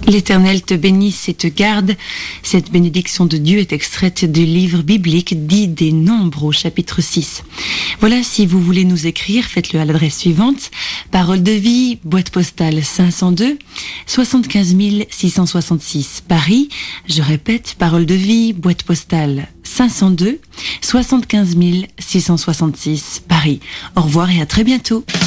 L'Éternel te bénisse et te garde. Cette bénédiction de Dieu est extraite du livre biblique dit des Nombres au chapitre 6. Voilà, si vous voulez nous écrire, faites-le à l'adresse suivante. Parole de vie, boîte postale 502 75 666 Paris. Je répète, Parole de vie, boîte postale 502 75 666 Paris. Au revoir et à très bientôt.